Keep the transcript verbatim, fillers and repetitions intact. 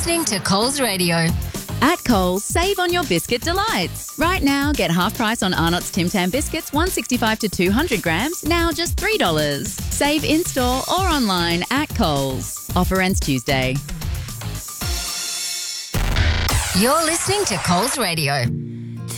listening to Coles Radio. At Coles, save on your biscuit delights. Right now, get half price on Arnott's Tim Tam biscuits, one sixty-five to two hundred grams, now just three dollars. Save in-store or online at Coles. Offer ends Tuesday. You're listening to Coles Radio.